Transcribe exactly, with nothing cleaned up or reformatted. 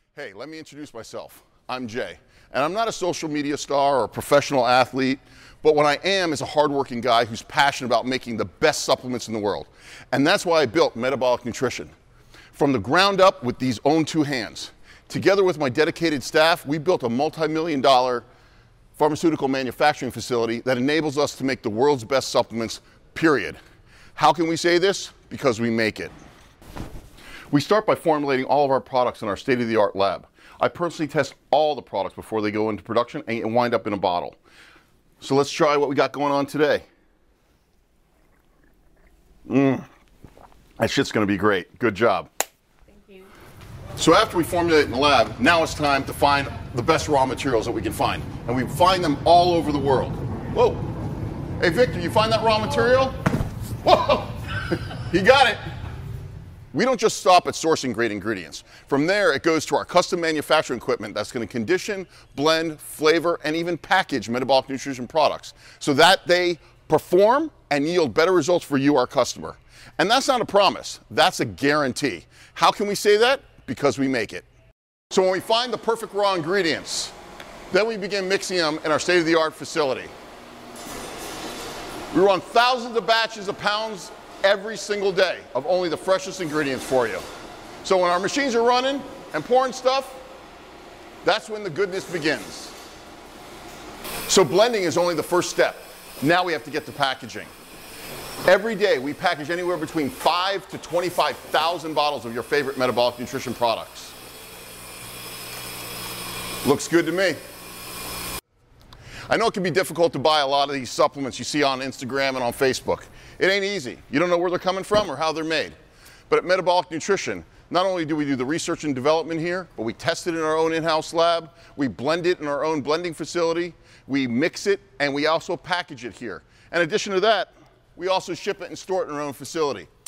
Hey, let me introduce myself. I'm Jay, and I'm not a social media star or a professional athlete, but what I am is a hardworking guy who's passionate about making the best supplements in the world. And that's why I built Metabolic Nutrition. From the ground up with these own two hands. Together with my dedicated staff, we built a multi-million dollar pharmaceutical manufacturing facility that enables us to make the world's best supplements, period. How can we say this? Because we make it. We start by formulating all of our products in our state-of-the-art lab. I personally test all the products before they go into production and wind up in a bottle. So let's try what we got going on today. Mmm, that shit's gonna be great. Good job. Thank you. So after we formulate in the lab, now it's time to find the best raw materials that we can find. And we find them all over the world. Whoa. Hey, Victor, you find that raw material? Whoa, he got it. We don't just stop at sourcing great ingredients. From there, it goes to our custom manufacturing equipment that's going to condition, blend, flavor, and even package metabolic nutrition products so that they perform and yield better results for you, our customer. And that's not a promise, that's a guarantee. How can we say that? Because we make it. So when we find the perfect raw ingredients, then we begin mixing them in our state-of-the-art facility. We run thousands of batches of pounds every single day of only the freshest ingredients for you. So when our machines are running and pouring stuff, that's when the goodness begins. So blending is only the first step. Now we have to get to packaging. Every day we package anywhere between five to twenty-five thousand bottles of your favorite metabolic nutrition products. Looks good to me. I know it can be difficult to buy a lot of these supplements you see on Instagram and on Facebook. It ain't easy. You don't know where they're coming from or how they're made. But at Metabolic Nutrition, not only do we do the research and development here, but we test it in our own in-house lab, we blend it in our own blending facility, we mix it, and we also package it here. In addition to that, we also ship it and store it in our own facility.